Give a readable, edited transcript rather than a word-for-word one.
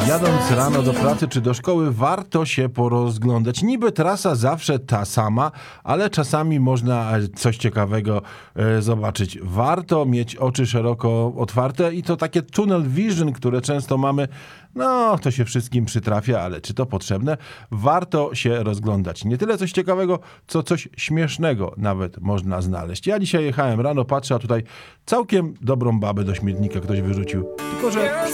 Jadąc rano do pracy czy do szkoły, warto się porozglądać. Niby trasa zawsze ta sama, ale czasami można coś ciekawego zobaczyć. Warto mieć oczy szeroko otwarte i to takie tunnel vision, które często mamy, no to się wszystkim przytrafia, ale czy to potrzebne? Warto się rozglądać. Nie tyle coś ciekawego, co coś śmiesznego nawet można znaleźć. Ja dzisiaj jechałem rano, patrzę, a tutaj całkiem dobrą babę do śmietnika ktoś wyrzucił. Tylko że